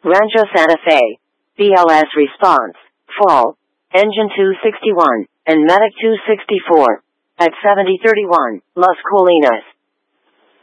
Rancho Santa Fe, BLS response, fall, engine 261, and medic 264, at 7031, Las Colinas.